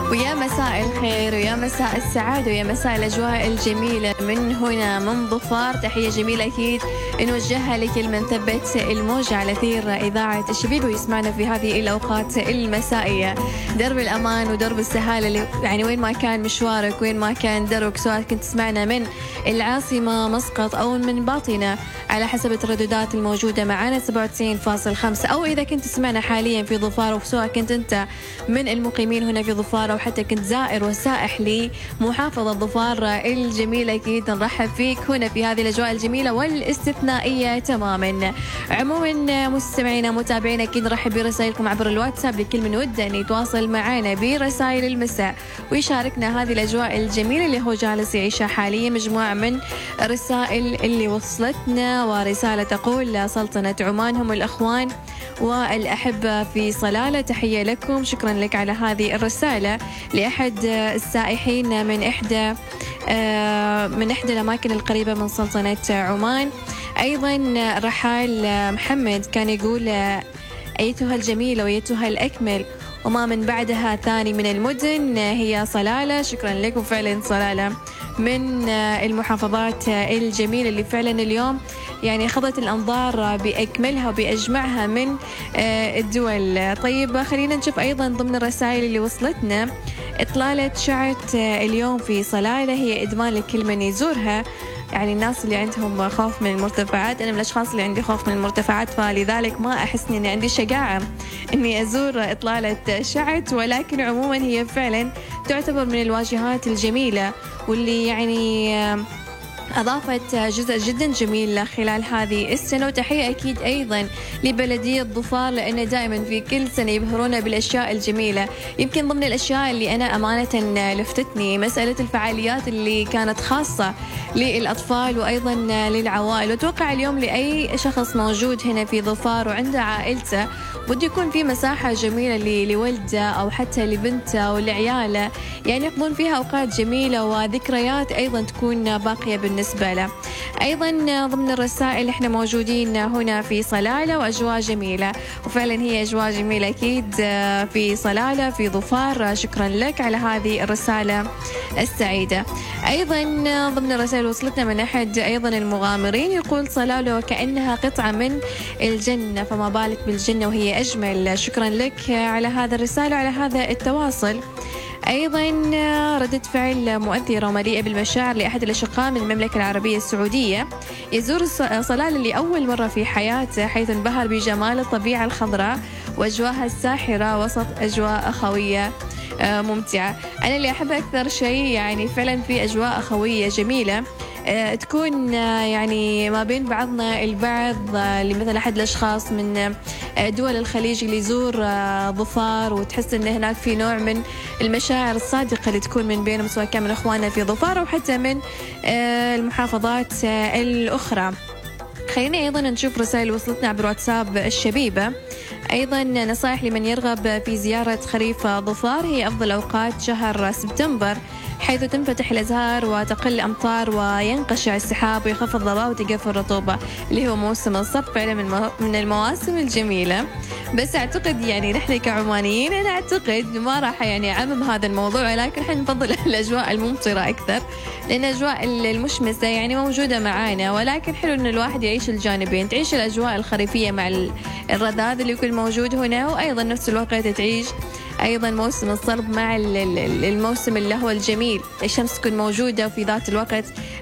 ويا مساء الخير ويا مساء السعادة ويا مساء الأجواء الجميلة من هنا من ظفار. تحية جميلة أكيد نوجهها لكل من ثبت الموجة على أثير إذاعة الشبيب ويسمعنا في هذه الأوقات المسائية. درب الأمان ودرب السهالة، يعني وين ما كان مشوارك، وين ما كان دربك، سواء كنت تسمعنا من العاصمة مسقط أو من باطنة على حسب الترددات الموجودة معنا 97.5، أو إذا كنت تسمعنا حاليا في ظفار، وسواء كنت أنت من المقيمين هنا في ظفار أو حتى كنت زائر وسائح لمحافظة ظفار الجميلة، أكيد نرحب فيك هنا في هذه الأجواء الجميلة والاستثنائية تماما. عموما مستمعينا متابعينا، أكيد نرحب برسائلكم عبر الواتساب لكل من وده أن يتواصل معنا برسائل المساء ويشاركنا هذه الأجواء الجميلة اللي هو جالس يعيشها حاليا. مجموعة من الرسائل اللي وصلتنا، ورسالة تقول: سلطنة عمان هم الأخوان والأحبة في صلالة، تحية لكم. شكرا لك على هذه الرسالة. لأحد السائحين من إحدى الأماكن القريبة من سلطنة عمان، أيضا رحال محمد كان يقول: أيتها الجميلة وأيتها الأكمل وما من بعدها ثاني من المدن هي صلالة. شكرا لكم. فعلا صلالة من المحافظات الجميلة اللي فعلا اليوم يعني أخذت الأنظار بأكملها وبأجمعها من الدول. طيب خلينا نشوف أيضا ضمن الرسائل اللي وصلتنا إطلالة شعت اليوم في صلالة هي إدمان لكل من يزورها، يعني الناس اللي عندهم خوف من المرتفعات. أنا من الأشخاص اللي عندي خوف من المرتفعات، فلذلك ما أحس إني عندي شجاعة إني أزور إطلالة شعت، ولكن عموما هي فعلا تعتبر من الواجهات الجميلة واللي يعني أضافت جزء جدا جميل خلال هذه السنة. وتحية أكيد أيضا لبلدية ظفار، لأنه دائما في كل سنة يبهرونا بالأشياء الجميلة. يمكن ضمن الأشياء اللي أنا أمانة لفتتني مسألة الفعاليات اللي كانت خاصة للأطفال وأيضا للعوائل. وأتوقع اليوم لأي شخص موجود هنا في ظفار وعنده عائلته بده يكون في مساحة جميلة لولده أو حتى لبنته ولعياله، يعني يقضون فيها أوقات جميلة وذكريات أيضا تكون باقية بالنسبة له. أيضا ضمن الرسائل إحنا موجودين هنا في صلالة وأجواء جميلة، وفعلا هي أجواء جميلة أكيد في صلالة في ظفار. شكرا لك على هذه الرسالة السعيدة. أيضا ضمن الرسائل وصلتنا من أحد أيضا المغامرين يقول: صلالة وكأنها قطعة من الجنة، فما بالك بالجنة وهي أجمل. شكرا لك على هذا الرسالة وعلى هذا التواصل. أيضا ردة فعل مؤثرة ومليئة بالمشاعر لأحد الأشقاء من المملكة العربية السعودية يزور صلالة لأول مرة في حياته، حيث انبهر بجمال الطبيعة الخضراء وأجواءها الساحرة وسط أجواء أخوية ممتعة. أنا اللي أحب أكثر شيء يعني فعلا في أجواء أخوية جميلة تكون يعني ما بين بعضنا البعض، لمثل أحد الأشخاص من دول الخليج اللي يزور ظفار وتحس أن هناك في نوع من المشاعر الصادقة اللي تكون من بينهم، سواء كان من أخواننا في ظفار أو حتى من المحافظات الأخرى. خلينا أيضا نشوف رسائل وصلتنا عبر واتساب الشبيبة. أيضا نصائح لمن يرغب في زيارة خريف ظفار: هي أفضل أوقات شهر سبتمبر، حيث تنفتح الأزهار وتقل الأمطار وينقشع السحاب ويخفض الضباب وتقف الرطوبة، اللي هو موسم الصب. فعلا من المواسم الجميلة. بس أعتقد يعني نحن كعمانيين أنا أعتقد ما راح يعني أعمم هذا الموضوع، ولكن احنا نفضل الأجواء الممطرة أكثر، لأن الأجواء المشمسة يعني موجودة معانا، ولكن حلو إن الواحد يعيش الجانبين، تعيش الأجواء الخريفية مع الرذاذ اللي يكون موجود هنا، وأيضا نفس الوقت تعيش أيضا موسم الصلب مع الموسم اللي هو الجميل. الشمس تكون موجودة وفي ذات الوقت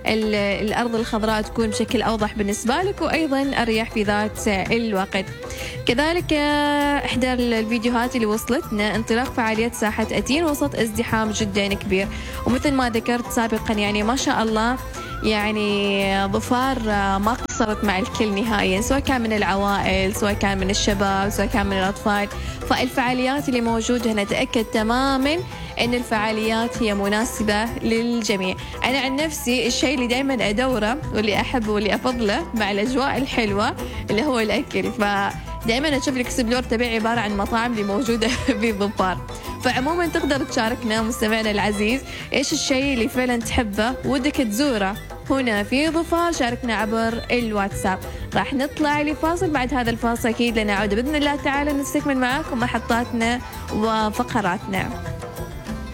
الأرض الخضراء تكون بشكل أوضح بالنسبة لك، وأيضا أريح في ذات الوقت. كذلك إحدى الفيديوهات اللي وصلتنا انطلاق فعاليات ساحة أتين وسط ازدحام جدا كبير، ومثل ما ذكرت سابقا يعني ما شاء الله يعني ظفار ما قصرت مع الكل نهائيا، سواء كان من العوائل، سواء كان من الشباب، سواء كان من الأطفال. فالفعاليات اللي موجودة هنا تأكد تماما أن الفعاليات هي مناسبة للجميع. أنا عن نفسي الشيء اللي دايما أدوره واللي أحبه واللي أفضله مع الأجواء الحلوة اللي هو الأكل، فدايما أشوف الإكسبلور تبعي عبارة عن مطاعم اللي موجودة في ظفار. فعموما تقدر تشاركنا مستمعنا العزيز إيش الشيء اللي فعلا تحبه ودك تزوره هنا في ظفار. شاركنا عبر الواتساب. راح نطلع لفاصل، بعد هذا الفاصل أكيد لنعود بإذن الله تعالى نستكمل معاكم محطاتنا وفقراتنا.